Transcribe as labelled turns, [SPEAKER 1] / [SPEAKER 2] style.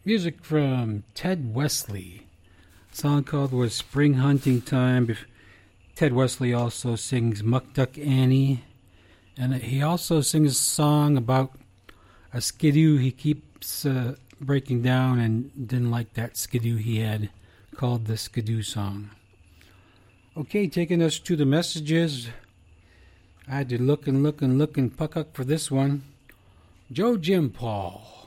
[SPEAKER 1] Music from Ted Wesley. A song called Was Spring Hunting Time. Ted Wesley also sings Muck Duck Annie. And he also sings a song about a skidoo he keeps breaking down and didn't like that skidoo he had, called the Skidoo Song. Okay, taking us to the messages. I had to look and puck up for this one. Joe Jim Paul.